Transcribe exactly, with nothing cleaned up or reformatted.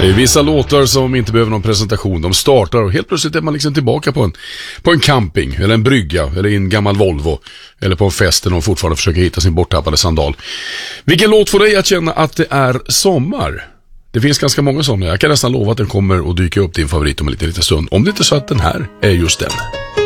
Det är vissa låtar som inte behöver någon presentation. De startar och helt plötsligt är man liksom tillbaka på en, på en camping eller en brygga eller i en gammal Volvo eller på en fest där någon fortfarande försöker hitta sin borttappade sandal. Vilken låt får dig att känna att det är sommar? Det finns ganska många sådana. Jag kan nästan lova att den kommer att dyka upp din favorit om en liten, liten stund. Om det inte är så att den här är just den.